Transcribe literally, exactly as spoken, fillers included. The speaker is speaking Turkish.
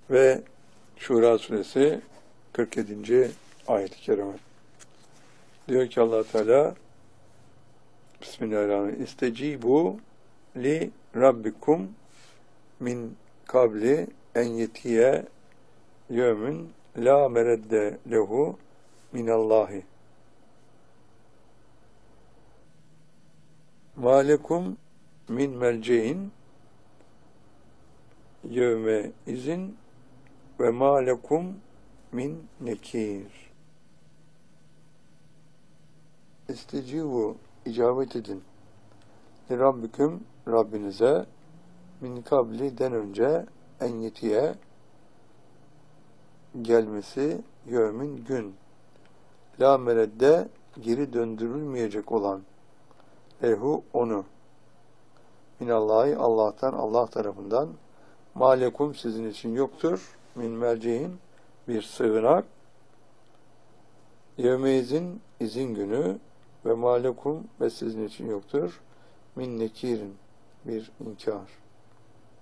Ve Şura suresi kırk yedinci ayet-i kerime. Diyor ki Allah Teala Bismillahirrahmanirrahim. İstecibu li rabbikum min kabli en yetiye yevmün la meredde lehu minallahi. Ma lekum min melce'in yevme izin ve ma lekum min nekir. İstecibu, icabet edin. Li Rabbiküm, Rabbinize, min kabli'den önce en yetiye gelmesi yevmin gün. La meredde geri döndürülmeyecek olan lehu onu. Minallahi Allah'tan, Allah tarafından malekum sizin için yoktur. Min melceğin bir sığınak. Yevmeyizin izin günü ve malekum ve sizin için yoktur. Min nekirin bir inkar.